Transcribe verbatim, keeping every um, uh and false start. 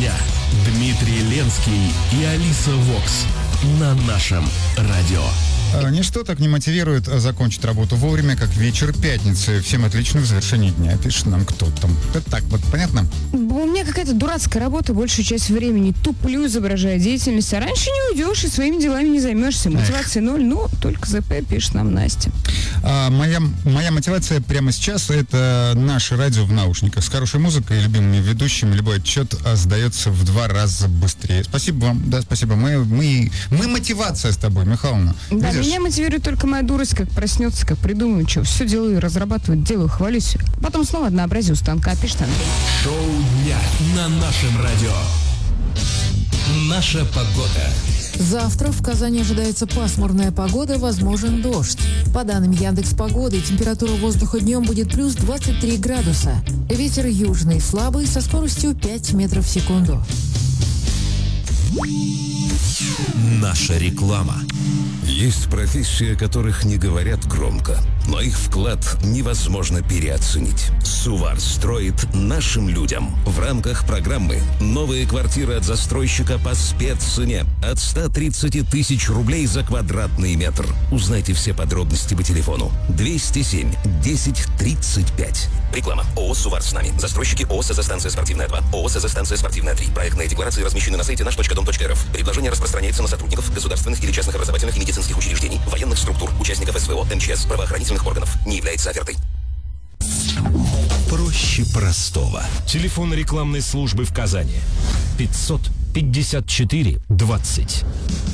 дня. Дмитрий Ленский и Алиса Вокс на нашем радио. Ничто так не мотивирует закончить работу вовремя, как вечер пятницы. Всем отлично в завершении дня. Пишет нам кто там. Это так вот, понятно? У меня какая-то дурацкая работа, большую часть времени туплю, изображая деятельность, а раньше не уйдешь и своими делами не займешься. Мотивация ноль, ну, только ЗП, пишет нам Настя. А, моя, моя мотивация прямо сейчас — это наше радио в наушниках. С хорошей музыкой и любимыми ведущими любой отчет сдается в два раза быстрее. Спасибо вам. Да, спасибо. Мы, мы, мы мотивация с тобой, Михайловна. Да, Видишь? меня мотивирует только моя дурость, как проснется, как придумаю, что все делаю, разрабатываю, делаю, хвалюсь. Потом снова однообразие у станка, пишет Андрей. Шоу дня на нашем радио. Наша погода. Завтра в Казани ожидается пасмурная погода, возможен дождь. По данным Яндекс.Погоды, температура воздуха днем будет плюс двадцать три градуса. Ветер южный слабый со скоростью пять метров в секунду. Наша реклама. Есть профессии, о которых не говорят громко, но их вклад невозможно переоценить. Сувар строит нашим людям. В рамках программы «Новые квартиры от застройщика по спеццене» от ста тридцати тысяч рублей за квадратный метр. Узнайте все подробности по телефону двести семь десять тридцать пять. Реклама. ООО «Сувар с нами». Застройщики ООО «СЗ-станция спортивная два». ООО «СЗ-станция спортивная три». Проектные декларации размещены на сайте наш точка дом точка рф. Предложение распространяется на сотрудников государственных или частных образовательных и медицинских учреждений, военных структур, участников СВО, МЧС, правоохранительных органов. Не является офертой. Проще простого. Телефон рекламной службы в Казани. пятьсот пятьдесят четыре двадцать.